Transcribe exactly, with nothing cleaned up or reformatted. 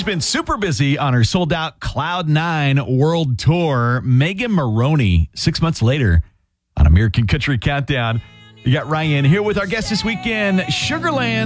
She's been super busy on her sold-out Cloud Nine World Tour. Megan Moroney, six months later on American Country Countdown. You got Ryan here with our guest this weekend, Sugarland.